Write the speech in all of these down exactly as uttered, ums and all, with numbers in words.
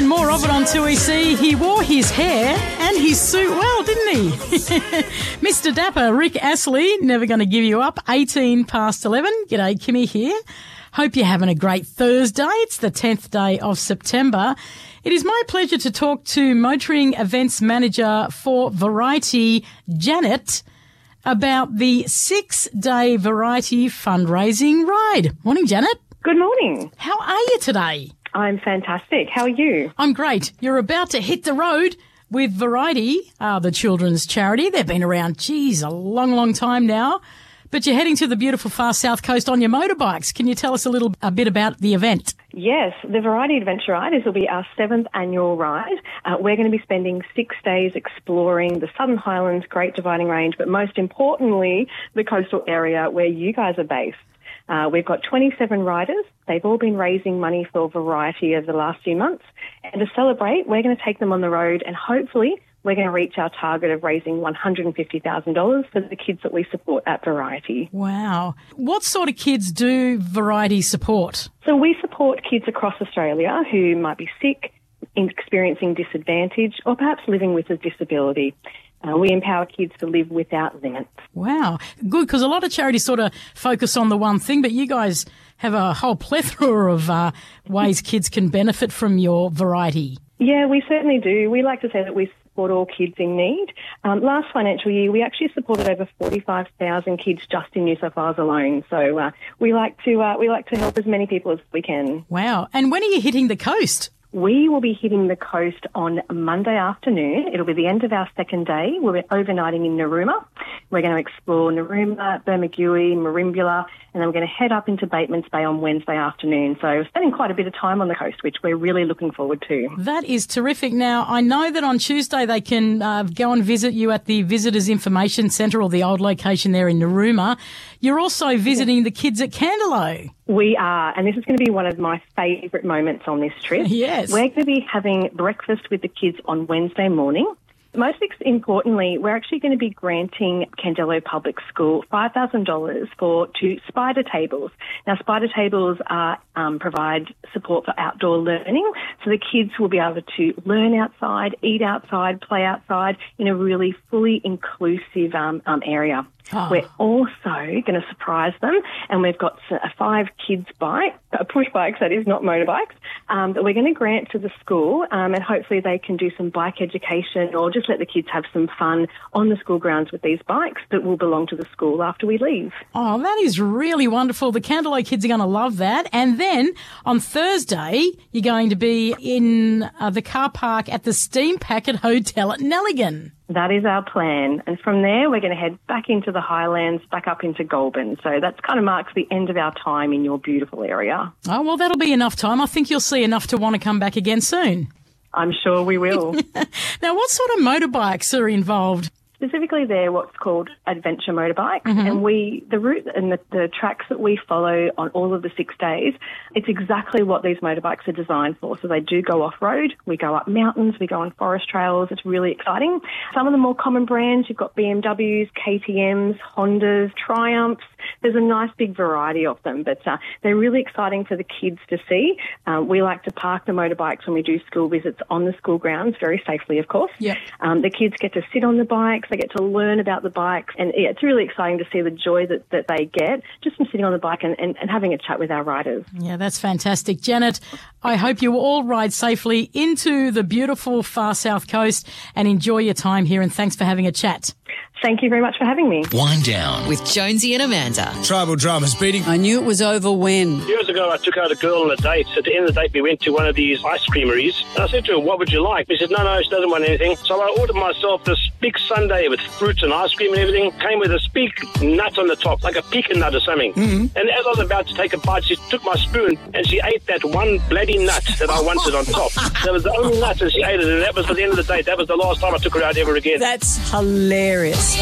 and more of it on two E C. He wore his hair and his suit well, didn't he? Mister Dapper, Rick Astley, never going to give you up. eighteen past eleven. G'day, Kimmy here. Hope you're having a great Thursday. It's the tenth day of September. It is my pleasure to talk to Motoring Events Manager for Variety, Janet, about the six-day Variety fundraising ride. Morning, Janet. Good morning. How are you today? I'm fantastic. How are you? I'm great. You're about to hit the road with Variety, uh, the children's charity. They've been around, geez, a long, long time now. But you're heading to the beautiful far south coast on your motorbikes. Can you tell us a little a bit about the event? Yes, the Variety Adventure Ride. This will be our seventh annual ride. Uh, we're going to be spending six days exploring the Southern Highlands, Great Dividing Range, but most importantly, the coastal area where you guys are based. Uh, we've got twenty-seven riders. They've all been raising money for Variety over the last few months. And to celebrate, we're going to take them on the road and hopefully we're going to reach our target of raising one hundred fifty thousand dollars for the kids that we support at Variety. Wow. What sort of kids do Variety support? So we support kids across Australia who might be sick, experiencing disadvantage, or perhaps living with a disability. Uh, we empower kids to live without limits. Wow. Good, because a lot of charities sort of focus on the one thing, but you guys have a whole plethora of uh, ways kids can benefit from your Variety. Yeah, we certainly do. We like to say that we support all kids in need. Um, last financial year, we actually supported over forty-five thousand kids just in New South Wales alone. So uh, we like to uh, we like to help as many people as we can. Wow. And when are you hitting the coast? We will be hitting the coast on Monday afternoon. It'll be the end of our second day. We'll be overnighting in Narooma. We're going to explore Narooma, Bermagui, Merimbula, and then we're going to head up into Batemans Bay on Wednesday afternoon. So we're spending quite a bit of time on the coast, which we're really looking forward to. That is terrific. Now, I know that on Tuesday they can uh, go and visit you at the Visitors Information Centre, or the old location there in Narooma. You're also visiting the kids at Candelo. We are, and this is going to be one of my favourite moments on this trip. Yes. We're going to be having breakfast with the kids on Wednesday morning. Most importantly, we're actually going to be granting Candelo Public School five thousand dollars for two spider tables. Now, spider tables are, um, provide support for outdoor learning, so the kids will be able to learn outside, eat outside, play outside in a really fully inclusive um, um, area. Oh. We're also going to surprise them, and we've got a five kids bike, uh, push bikes, that is, not motorbikes, um, that we're going to grant to the school, um, and hopefully they can do some bike education or just let the kids have some fun on the school grounds with these bikes that will belong to the school after we leave. Oh, that is really wonderful. The Candelo kids are going to love that. And then on Thursday, you're going to be in uh, the car park at the Steam Packet Hotel at Nelligan. That is our plan. And from there, we're going to head back into the Highlands, back up into Goulburn. So that kind of marks the end of our time in your beautiful area. Oh, well, that'll be enough time. I think you'll see enough to want to come back again soon. I'm sure we will. Now, what sort of motorbikes are involved? Specifically, they're what's called adventure motorbikes, mm-hmm. and we the route and the, the tracks that we follow on all of the six days, it's exactly what these motorbikes are designed for. So they do go off-road, we go up mountains, we go on forest trails. It's really exciting. Some of the more common brands, you've got B M Ws, K T Ms, Hondas, Triumphs. There's a nice big variety of them, but uh, they're really exciting for the kids to see. Um, we like to park the motorbikes when we do school visits on the school grounds, very safely, of course. Yep. Um, the kids get to sit on the bikes. They get to learn about the bikes, and yeah, it's really exciting to see the joy that, that they get just from sitting on the bike and, and, and having a chat with our riders. Yeah, that's fantastic. Janet, I hope you all ride safely into the beautiful far south coast and enjoy your time here, and thanks for having a chat. Thank you very much for having me. Wind Down with Jonesy and Amanda. Tribal drama's beating. I knew it was over when. Years ago, I took out a girl on a date. At the end of the date, we went to one of these ice creameries. And I said to her, what would you like? She said, no, no, she doesn't want anything. So I ordered myself this big sundae with fruits and ice cream and everything. Came with this big nut on the top, like a pecan nut or something. Mm-hmm. And as I was about to take a bite, she took my spoon and she ate that one bloody nut that I wanted on top. That was the only nut, and she ate it. And that was at the end of the date. That was the last time I took her out ever again. That's hilarious.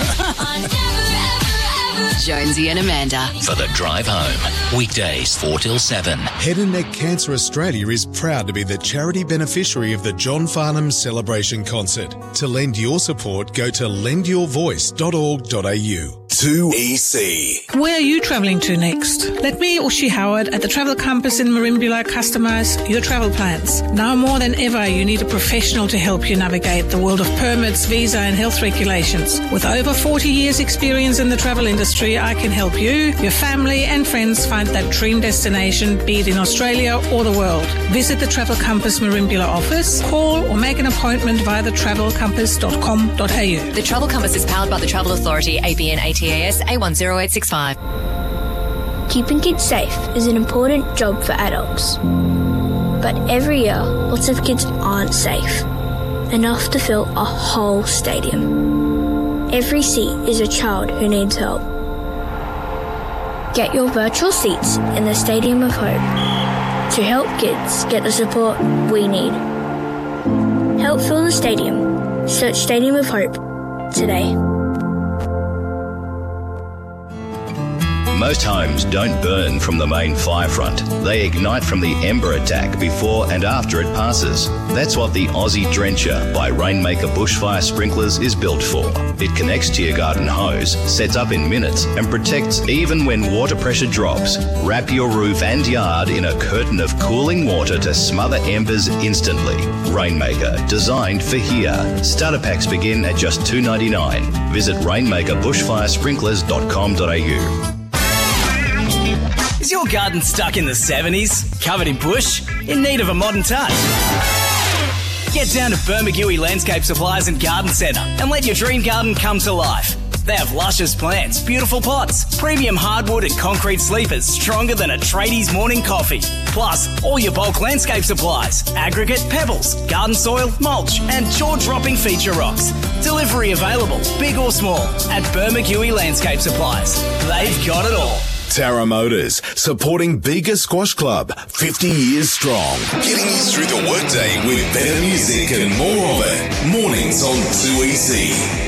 Jonesy and Amanda. For the drive home. Weekdays four till seven. Head and Neck Cancer Australia is proud to be the charity beneficiary of the John Farnham Celebration Concert. To lend your support, go to lend your voice dot org dot a u. two E C. Where are you travelling to next? Let me, Ushi Howard, at the Travel Compass in Merimbula customise your travel plans. Now more than ever, you need a professional to help you navigate the world of permits, visa and health regulations. With over forty years experience in the travel industry, I can help you, your family and friends find that dream destination, be it in Australia or the world. Visit the Travel Compass Merimbula office, call or make an appointment via the travel compass dot com dot a u. The Travel Compass is powered by the Travel Authority, A B N A T A S A one zero eight six five. Keeping kids safe is an important job for adults. But every year, lots of kids aren't safe. Enough to fill a whole stadium. Every seat is a child who needs help. Get your virtual seats in the Stadium of Hope to help kids get the support we need. Help fill the stadium. Search Stadium of Hope today. Most homes don't burn from the main fire front. They ignite from the ember attack before and after it passes. That's what the Aussie Drencher by Rainmaker Bushfire Sprinklers is built for. It connects to your garden hose, sets up in minutes, and protects even when water pressure drops. Wrap your roof and yard in a curtain of cooling water to smother embers instantly. Rainmaker, designed for here. Starter packs begin at just two dollars ninety-nine. Visit rainmaker bushfire sprinklers dot com dot a u. Is your garden stuck in the seventies? Covered in bush? In need of a modern touch? Get down to Bermagui Landscape Supplies and Garden Centre and let your dream garden come to life. They have luscious plants, beautiful pots, premium hardwood and concrete sleepers stronger than a tradie's morning coffee. Plus, all your bulk landscape supplies, aggregate, pebbles, garden soil, mulch and jaw-dropping feature rocks. Delivery available, big or small, at Bermagui Landscape Supplies. They've got it all. Tara Motors, supporting Bega Squash Club, fifty years strong. Getting you through the workday with better music and more of it. Mornings on two E C.